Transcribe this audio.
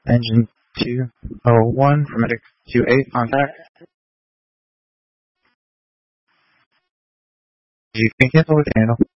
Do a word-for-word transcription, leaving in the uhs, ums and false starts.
Engine two oh one for Medic two eight, contact. You can cancel with handle.